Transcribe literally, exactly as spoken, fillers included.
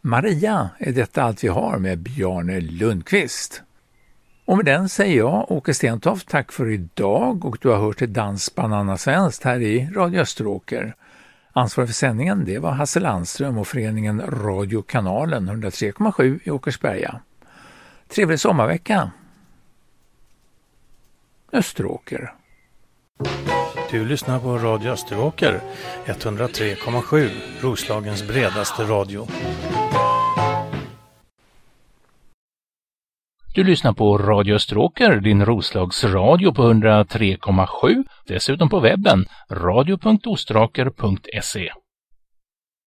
Maria är detta allt vi har med Bjarne Lundqvist. Och med den säger jag, Åke Stentoft, tack för idag, och du har hört till Dans Banana Svenskt här i Radio Österåker. Ansvarig för sändningen det var Hasse Landström och föreningen Radiokanalen hundratre komma sju i Åkersberga. Trevlig sommarvecka. Österåker. Du lyssnar på Radio Österåker, hundratre komma sju, Roslagens bredaste radio. Du lyssnar på Radio Österåker, din Roslags radio på hundratre komma sju, dessutom på webben radio punkt ostraker punkt se.